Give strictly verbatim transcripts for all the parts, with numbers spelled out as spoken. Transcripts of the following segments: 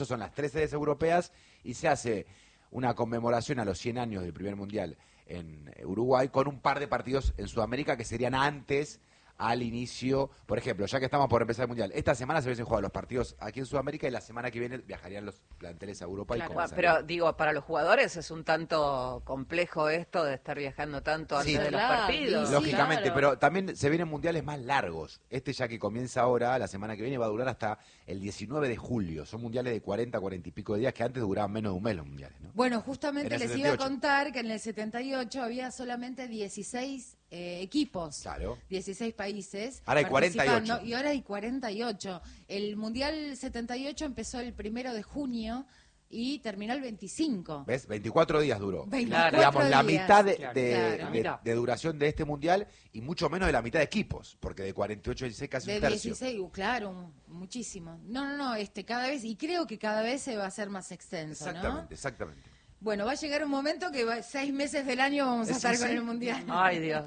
son las tres sedes europeas y se hace una conmemoración a los cien años del primer mundial en Uruguay con un par de partidos en Sudamérica que serían antes al inicio. Por ejemplo, ya que estamos por empezar el mundial, esta semana se hubiesen jugado los partidos aquí en Sudamérica y la semana que viene viajarían los planteles a Europa. Claro, y comenzarían. pero digo, para los jugadores es un tanto complejo esto de estar viajando tanto antes Sí, de los claro, partidos. sí, Lógicamente, claro. pero también se vienen mundiales más largos. Este ya que comienza ahora, la semana que viene, va a durar hasta el diecinueve de julio. Son mundiales de cuarenta, cuarenta y pico de días que antes duraban menos de un mes los mundiales, ¿no? Bueno, justamente En el les setenta y ocho. iba a contar que en el setenta y ocho había solamente dieciséis eh, equipos, Claro. dieciséis países. Ahora hay cuarenta y ocho. participando, y ahora hay cuarenta y ocho. El Mundial setenta y ocho empezó el primero de junio y terminó el veinticinco. ¿Ves? veinticuatro días duró. veinticuatro Digamos, la días. mitad de, Claro, de- claro. de- de duración de este mundial y mucho menos de la mitad de equipos, porque de cuarenta y ocho a dieciséis casi De un tercio. dieciséis, uh, claro, un- muchísimo. No, no, no, este, cada vez, y creo que cada vez se va a hacer más extenso, ¿no? Exactamente, exactamente. Bueno, va a llegar un momento que va- seis meses del año vamos a Sí, estar sí. con el Mundial. Ay, Dios.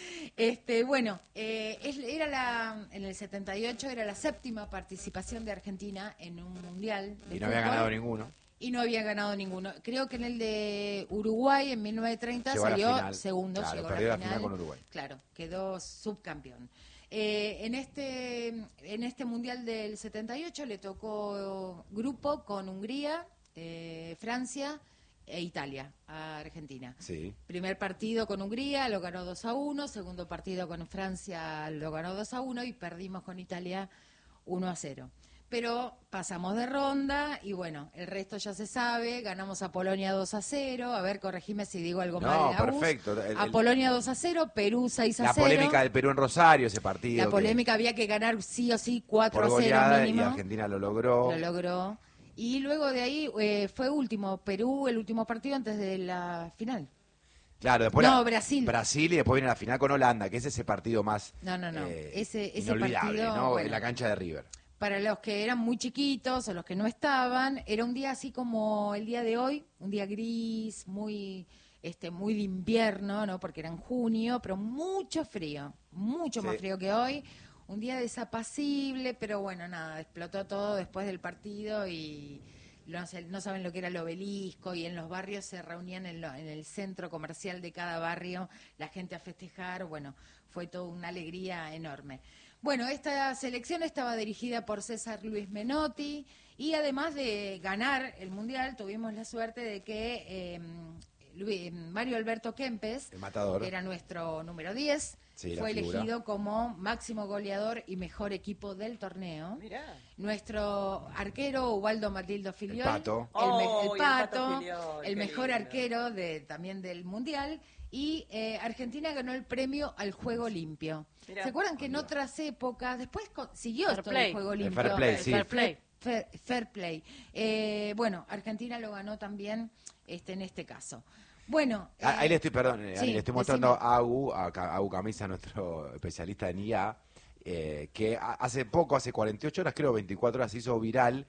Este, bueno, eh, es- era la, en el setenta y ocho era la séptima participación de Argentina en un mundial de Y no había fútbol, ganado ninguno. y no había ganado ninguno. Creo que en el de Uruguay en mil novecientos treinta Llegó a la salió final. segundo, Claro, llegó a perdió la la final, final con Uruguay. Claro, quedó subcampeón. Eh, en este en este mundial del setenta y ocho le tocó grupo con Hungría, eh, Francia e Italia a Argentina. Sí. Primer partido con Hungría lo ganó dos a uno, segundo partido con Francia lo ganó dos a uno y perdimos con Italia uno a cero. Pero pasamos de ronda y bueno, el resto ya se sabe, ganamos a Polonia dos a cero, a ver, corregime si digo algo No, mal. Agus. perfecto. El- a el- Polonia dos a cero, Perú seis a La cero. polémica del Perú en Rosario, ese partido. La que polémica había que ganar sí o sí cuatro por a cero goleada y mínimo. Argentina lo logró. Lo logró. Y luego de ahí eh, fue último, Perú el último partido antes de la final. Claro, después No, la- Brasil. Brasil y después viene la final con Holanda, que es ese partido más No, no, no. eh, Ese- ese inolvidable, partido, ¿no? bueno. En la cancha de River. Para los que eran muy chiquitos o los que no estaban, era un día así como el día de hoy, un día gris, muy este muy de invierno, ¿no? Porque era en junio, pero mucho frío, mucho Sí. más frío que hoy. Un día desapacible, pero bueno, nada, explotó todo después del partido y no, sé- no saben lo que era el obelisco y en los barrios se reunían en, lo- en el centro comercial de cada barrio la gente a festejar, bueno, fue toda una alegría enorme. Bueno, esta selección estaba dirigida por César Luis Menotti y además de ganar el Mundial tuvimos la suerte de que eh, Luis- Mario Alberto Kempes, El matador. era nuestro número diez, Sí, la fue figura. elegido como máximo goleador y mejor equipo del torneo. Mirá. Nuestro arquero, Ubaldo Matildo Filiol, Pato. el, me- el Oh, y el Pato, Pato Filiol, el qué mejor lindo. arquero de también del Mundial, y eh, Argentina ganó el premio al Juego Limpio. Mirá. ¿Se acuerdan que en otras épocas, después co- siguió Fair esto play. del Juego El Limpio? fair play, El sí. fair play. Fair, fair play. Eh, bueno, Argentina lo ganó también este, en este caso. Bueno, Ah, Ahí eh, le estoy, perdón, eh, sí, le estoy mostrando decime. a Agu, a Ca- Agu Camisa, nuestro especialista en I A, eh, que ha- hace poco, hace cuarenta y ocho horas, creo veinticuatro horas, hizo viral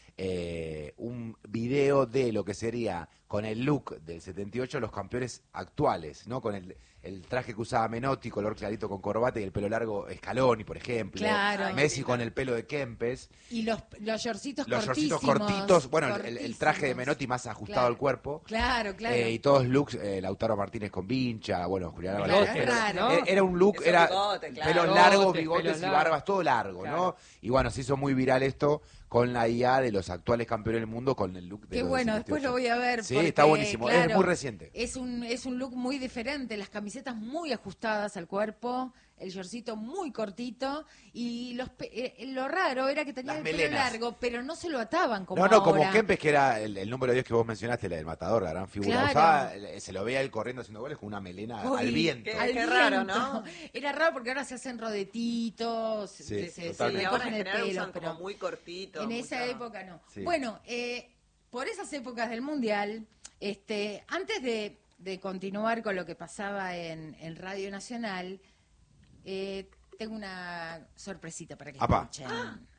eh, un video de lo que sería con el look del setenta y ocho los campeones actuales, ¿no? Con el, el traje que usaba Menotti, color clarito con corbata y el pelo largo Scaloni, por ejemplo. Claro. Messi con el pelo de Kempes. Y los, los shortcitos Los shortcitos cortísimos. cortitos, bueno, el- el, el traje de cortísimos. Menotti más ajustado Claro. al cuerpo. Claro, claro. Eh, y todos looks, eh, Lautaro Martínez con vincha, bueno, Julián Claro, Álvarez. es Pero raro. ¿no? Era- Era un look, Esos era bigotes, claro. pelos largos, Bigotes, bigotes pelos y largos. barbas, todo largo, ¿no? Claro. Y bueno, se hizo muy viral esto con la I A de los actuales campeones del mundo con el look de Qué los bueno, del después setenta y ocho. lo voy a ver. Sí, porque, está buenísimo, es claro, muy reciente. Es un, es un look muy diferente, las camisetas muy ajustadas al cuerpo, el shortcito muy cortito y los pe- eh, lo raro era que tenía Las el pelo melenas. largo, pero no se lo ataban como No, no, como ahora. Kempes, que era el, el número diez que vos mencionaste, la del matador, la gran figura. Claro. Usaba, eh, se lo veía él corriendo haciendo goles con una melena Uy, al viento. qué- al qué raro, viento. ¿no? Era raro porque ahora se hacen rodetitos, Sí, se, se, se totalmente. Y le ahora cogen en el general pelo, usan pero como muy cortito. en esa mucha- época no. Sí. Bueno, eh, por esas épocas del Mundial, este, antes de, de continuar con lo que pasaba en, en Radio Nacional, eh, tengo una sorpresita para que Apa. escuchen.